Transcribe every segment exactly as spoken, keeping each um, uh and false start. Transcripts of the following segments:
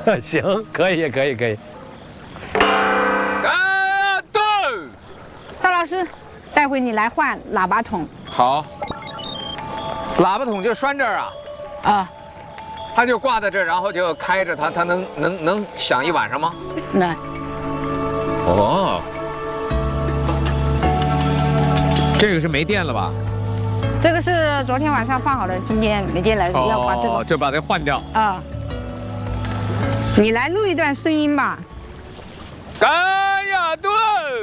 行，可以，可以，可以。 啊，对。 赵老师，待会你来换喇叭筒。 好。喇叭筒就拴这儿啊？ 啊。 它就挂在这儿，然后就开着它，它能能能响一晚上吗？ 能。 哦。这个是没电了吧？ 这个是昨天晚上放好的，今天没电了，要把这个就把它换掉。 啊。你来录一段声音吧。 干呀顿，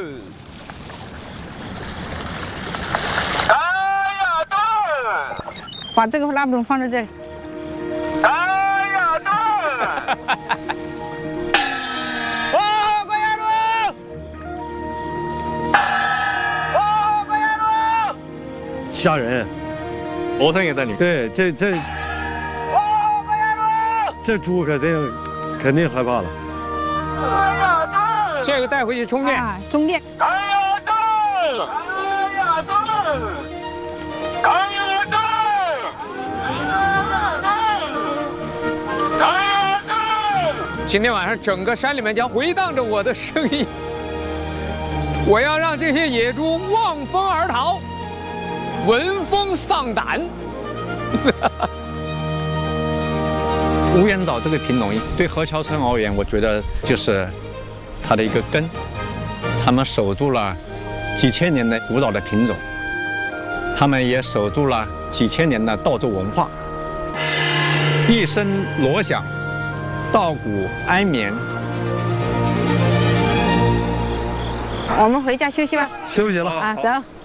干呀顿， 把这个喇叭筒放在这里。 干呀顿，哦，关亚顿，哦，关亚顿， 吓人，头疼也在里。对，这这， 哦，关亚顿， 这猪肯定肯定害怕了。 这个带回去充电， 啊，充电。 干呀顿，干呀顿，干呀顿，干呀顿。今天晚上整个山里面将回荡着我的声音，我要让这些野猪望风而逃，闻风丧胆。 乌烟岛这个品种对禾侨村而言，我觉得就是它的一个根，他们守住了几千年的古老的品种，他们也守住了几千年的稻作文化，一声锣响，稻谷安眠。 我们回家休息吧。 休息了啊，走。